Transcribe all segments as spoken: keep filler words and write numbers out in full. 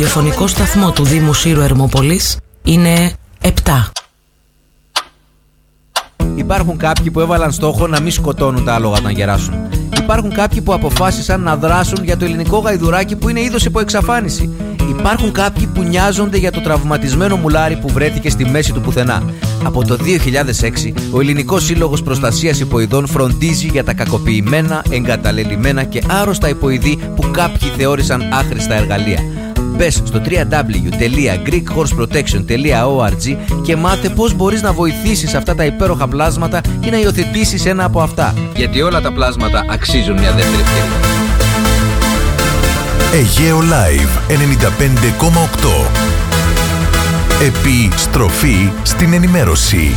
ραδιοφωνικό σταθμό του Δήμου Σύρου Ερμόπολης είναι επτά. Υπάρχουν κάποιοι που έβαλαν στόχο να μην σκοτώνουν τα άλογα όταν γεράσουν. Υπάρχουν κάποιοι που αποφάσισαν να δράσουν για το ελληνικό γαϊδουράκι που είναι είδος υπό εξαφάνιση. Υπάρχουν κάποιοι που νοιάζονται για το τραυματισμένο μουλάρι που βρέθηκε στη μέση του πουθενά. Από το δύο χιλιάδες έξι, ο Ελληνικός Σύλλογος Προστασίας Υποειδών φροντίζει για τα κακοποιημένα, εγκαταλελειμμένα και άρρωστα υποειδή που κάποιοι θεώρησαν άχρηστα εργαλεία. Μπες στο double-u double-u double-u τελεία greek horse protection τελεία org και μάθε πώς μπορείς να βοηθήσεις αυτά τα υπέροχα πλάσματα ή να υιοθετήσεις ένα από αυτά. Γιατί όλα τα πλάσματα αξίζουν μια δεύτερη ευκαιρία. Αιγαίο Live ενενήντα πέντε κόμμα οκτώ. Επιστροφή στην ενημέρωση.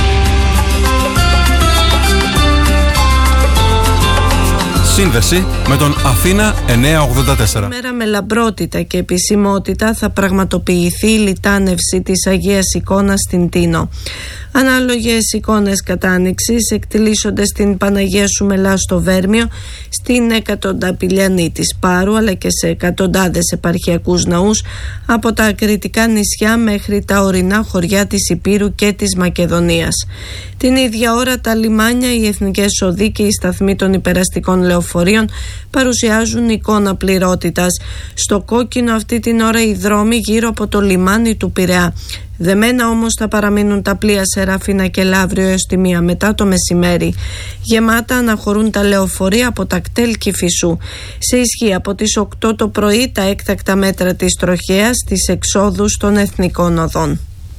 Σύνδεση με τον Αθήνα εννιακόσια ογδόντα τέσσερα. Μέρα με λαμπρότητα και επισημότητα θα πραγματοποιηθεί η λιτάνευση της Αγίας Εικόνας στην Τίνο. Ανάλογες εικόνες κατάνοιξης εκτιλήσονται στην Παναγία Σουμελά στο Βέρμιο, στην εκατονταπηλιανή της Πάρου αλλά και σε εκατοντάδες επαρχιακούς ναούς από τα ακριτικά νησιά μέχρι τα ορεινά χωριά της Υπήρου και της Μακεδονίας. Την ίδια ώρα τα λιμάνια, οι εθνικές οδοί και οι σταθμοί των υπεραστικών λεωφορείων παρουσιάζουν εικόνα πληρότητας. Στο κόκκινο αυτή την ώρα οι δρόμοι γύρω από το λιμάνι του Πειραιά. Δεμένα όμως θα παραμείνουν τα πλοία Σεράφινα και Λαύριο έως τη μία μετά το μεσημέρι. Γεμάτα αναχωρούν τα λεωφορεία από τα κτέλ Κηφισού. Σε ισχύ από τις οκτώ το πρωί τα έκτακτα μέτρα της τροχέας στις εξόδους των εθνικών οδών.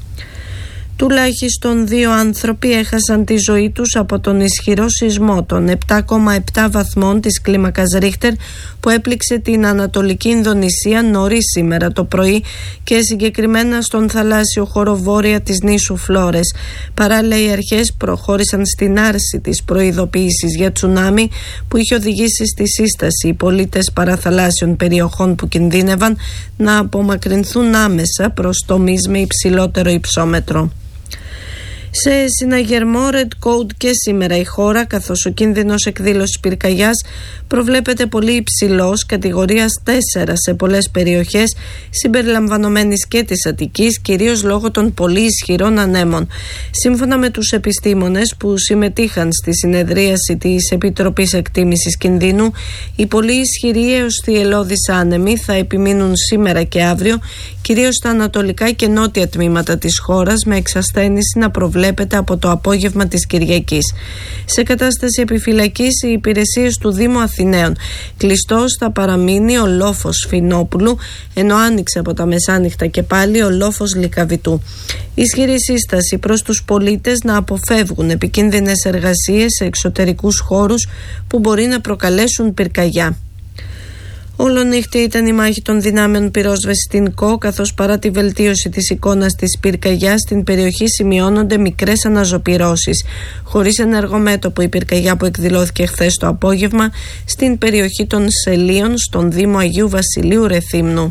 Τουλάχιστον δύο άνθρωποι έχασαν τη ζωή τους από τον ισχυρό σεισμό των επτά κόμμα επτά βαθμών της κλίμακας Ρίχτερ που έπληξε την Ανατολική Ινδονησία νωρίς σήμερα το πρωί και συγκεκριμένα στον θαλάσσιο χώρο βόρεια της νήσου Φλόρες. Παράλληλα, οι αρχές προχώρησαν στην άρση της προειδοποίησης για τσουνάμι που είχε οδηγήσει στη σύσταση οι πολίτες παραθαλάσσιων περιοχών που κινδύνευαν να απομακρυνθούν άμεσα προς τομείς με υψηλότερο υψόμετρο. Σε συναγερμό Red Code και σήμερα η χώρα, καθώς ο κίνδυνος εκδήλωσης πυρκαγιάς προβλέπεται πολύ υψηλός, κατηγορίας τέσσερα σε πολλές περιοχές συμπεριλαμβανομένης και της Αττικής, κυρίως λόγω των πολύ ισχυρών ανέμων. Σύμφωνα με τους επιστήμονες που συμμετείχαν στη συνεδρίαση της Επιτροπής Εκτίμησης Κινδύνου, οι πολύ ισχυροί έως θυελλώδεις άνεμοι θα επιμείνουν σήμερα και αύριο, κυρίως στα ανατολικά και νότια τμήματα της χώρας, με εξασθένηση να προβλέπεται από το απόγευμα της Κυριακής. Σε κατάσταση επιφυλακής οι υπηρεσίες του Δήμου Αθηναίων. Κλειστός θα παραμείνει ο λόφος Φινόπουλου, ενώ άνοιξε από τα μεσάνυχτα και πάλι ο λόφος Λυκαβητού. Ισχυρή σύσταση προς τους πολίτες να αποφεύγουν επικίνδυνες εργασίες σε εξωτερικούς χώρους που μπορεί να προκαλέσουν πυρκαγιά. Όλονύχτη ήταν η μάχη των δυνάμεων πυρόσβεσης στην ΚΟ, καθώς παρά τη βελτίωση της εικόνας της πυρκαγιάς στην περιοχή σημειώνονται μικρές αναζωπυρώσεις. Χωρίς ενεργό μέτωπο η πυρκαγιά που εκδηλώθηκε χθες το απόγευμα στην περιοχή των Σελίων στον Δήμο Αγίου Βασιλείου Ρεθύμνου.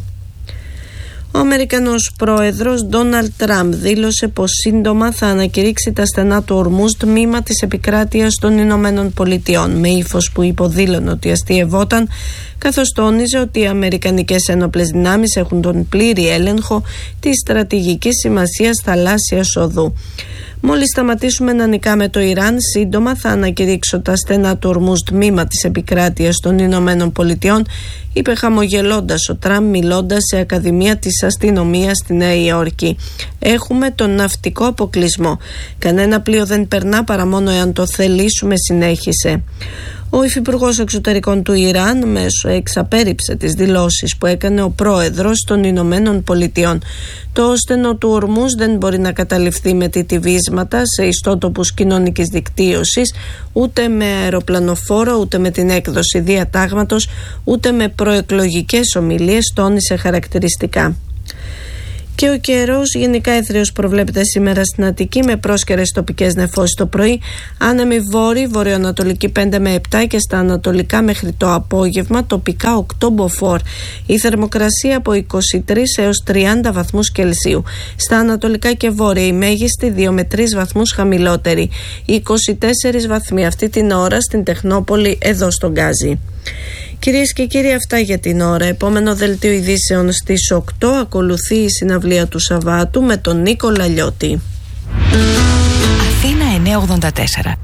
Ο Αμερικανός πρόεδρος Ντόναλντ Τραμπ δήλωσε πως σύντομα θα ανακηρύξει τα στενά του Ορμούζ τμήμα της επικράτειας των Ηνωμένων Πολιτειών, με ύφος που υποδήλωνε ότι αστειευόταν, καθώς τόνιζε ότι οι αμερικανικές ένοπλες δυνάμεις έχουν τον πλήρη έλεγχο της στρατηγικής σημασίας θαλάσσιας οδού. Μόλις σταματήσουμε να νικάμε το Ιράν, σύντομα θα ανακηρύξω τα στενά του Ορμούζ τμήμα της επικράτειας των Ηνωμένων Πολιτειών, είπε χαμογελώντας ο Τραμπ μιλώντας σε Ακαδημία της Αστυνομίας στη Νέα Υόρκη. Έχουμε τον ναυτικό αποκλεισμό. Κανένα πλοίο δεν περνά παρά μόνο εάν το θελήσουμε, συνέχισε. Ο Υφυπουργός Εξωτερικών του Ιράν μέσω εξαπέρριψε τις δηλώσεις που έκανε ο πρόεδρος των Ηνωμένων Πολιτειών. Το στενό του Ορμούζ δεν μπορεί να καταληφθεί με τιτιβίσματα σε ιστότοπους κοινωνικής δικτύωσης, ούτε με αεροπλανοφόρο, ούτε με την έκδοση διατάγματος, ούτε με προεκλογικές ομιλίες, τόνισε χαρακτηριστικά. Και ο καιρός γενικά έθριος προβλέπεται σήμερα στην Αττική με πρόσκαιρες τοπικές νεφώσεις το πρωί, άνεμη βόρη, βορειοανατολική πέντε με επτά και στα ανατολικά μέχρι το απόγευμα τοπικά οκτώ μποφόρ. Η θερμοκρασία από είκοσι τρεις έως τριάντα βαθμούς Κελσίου. Στα ανατολικά και βόρεια η μέγιστη δύο με τρεις βαθμούς χαμηλότερη. είκοσι τέσσερις βαθμοί αυτή την ώρα στην Τεχνόπολη εδώ στον Γκάζι. Κυρίες και κύριοι, αυτά για την ώρα. Επόμενο δελτίο ειδήσεων στις οκτώ. Ακολουθεί η συναυλία του Σαββάτου με τον Νίκο Λαλιώτη. Αθήνα εννιακόσια ογδόντα τέσσερα.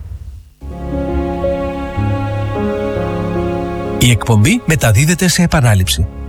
Η εκπομπή μεταδίδεται σε επανάληψη.